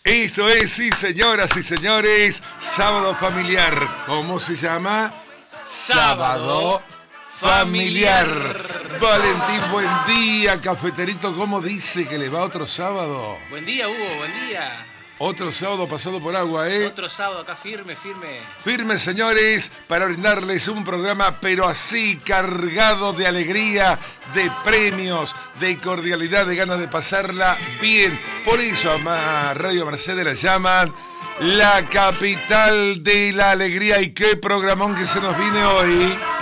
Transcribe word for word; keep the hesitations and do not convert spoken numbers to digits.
Esto es, sí, señoras y señores, Sábado Familiar. ¿Cómo se llama? Sábado Familiar. Familiar. Valentín, buen día. Cafeterito, ¿cómo dice que le va otro sábado? Buen día, Hugo, buen día. Otro sábado pasado por agua, ¿eh? Otro sábado acá firme, firme. Firmes, señores, para brindarles un programa, pero así, cargado de alegría, de premios, de cordialidad, de ganas de pasarla bien. Por eso a Radio Mercedes la llaman la capital de la alegría. Y qué programón que se nos viene hoy.